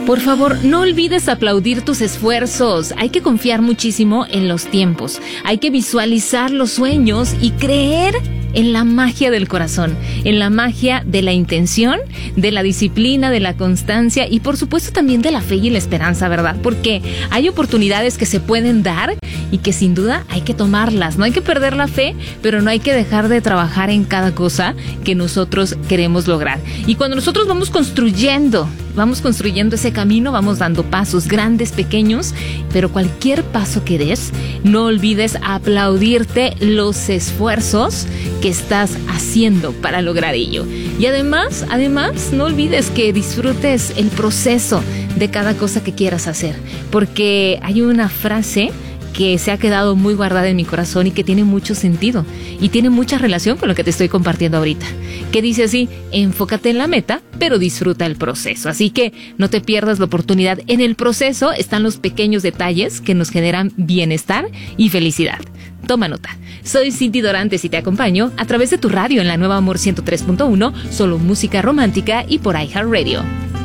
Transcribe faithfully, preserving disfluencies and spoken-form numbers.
Por favor, no olvides aplaudir tus esfuerzos. Hay que confiar muchísimo en los tiempos. Hay que visualizar los sueños y creer en la magia del corazón, en la magia de la intención, de la disciplina, de la constancia y por supuesto también de la fe y la esperanza, ¿verdad? Porque hay oportunidades que se pueden dar y que sin duda hay que tomarlas. No hay que perder la fe, pero no hay que dejar de trabajar en cada cosa que nosotros queremos lograr. Y cuando nosotros vamos construyendo, vamos construyendo ese camino, vamos dando pasos grandes, pequeños, pero cualquier paso que des, no olvides aplaudirte los esfuerzos que estás haciendo para lograr ello. Y además, además, no olvides que disfrutes el proceso de cada cosa que quieras hacer, porque hay una frase que se ha quedado muy guardada en mi corazón y que tiene mucho sentido y tiene mucha relación con lo que te estoy compartiendo ahorita, que dice así: enfócate en la meta, pero disfruta el proceso. Así que no te pierdas la oportunidad. En el proceso están los pequeños detalles que nos generan bienestar y felicidad. Toma nota. Soy Cindy Dorantes y te acompaño a través de tu radio en la Nueva Amor ciento tres punto uno, solo música romántica y por iHeartRadio.